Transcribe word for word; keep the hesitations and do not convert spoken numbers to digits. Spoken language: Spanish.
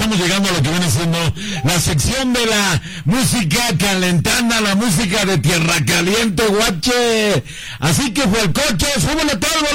estamos llegando a lo que viene siendo la sección de la música calentana, la música de tierra caliente, guache. Así que fue el coche, súbele todo el volumen.